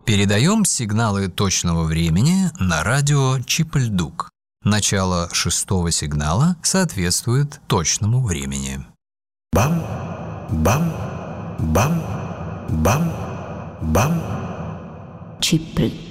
Передаем сигналы точного времени на радио Чип-Ль-Дук. Начало 6-го сигнала соответствует точному времени. Бам, бам, бам, бам, бам. Чип-Ль.